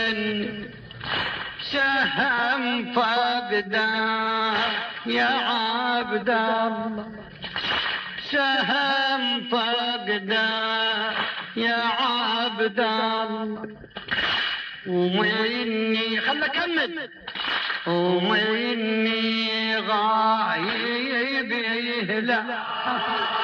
سهم فقدا يا عبد الله، سهم فقدا يا عبد الله. ومني خلنا كمل، ومني غايب يهلا